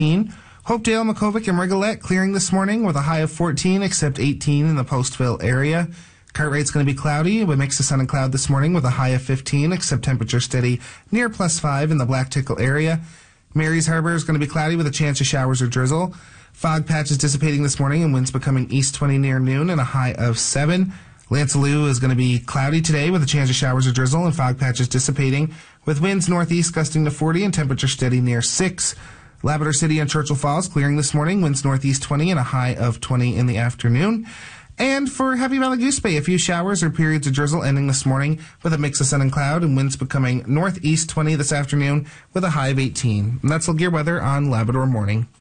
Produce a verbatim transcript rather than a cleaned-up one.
Hopedale, Makovic, and Rigolette clearing this morning with a high of fourteen, except eighteen in the Postville area. Cartwright's going to be cloudy, with a mix of sun and cloud this morning with a high of fifteen, except temperature steady near plus five in the Black Tickle area. Mary's Harbor is going to be cloudy with a chance of showers or drizzle. Fog patches dissipating this morning and winds becoming east twenty near noon and a high of seven. Lancelot is going to be cloudy today with a chance of showers or drizzle and fog patches dissipating with winds northeast gusting to forty and temperature steady near six. Labrador City and Churchill Falls clearing this morning, winds northeast twenty and a high of twenty in the afternoon. And for Happy Valley Goose Bay, a few showers or periods of drizzle ending this morning with a mix of sun and cloud and winds becoming northeast twenty this afternoon with a high of eighteen. And that's Gear weather on Labrador Morning.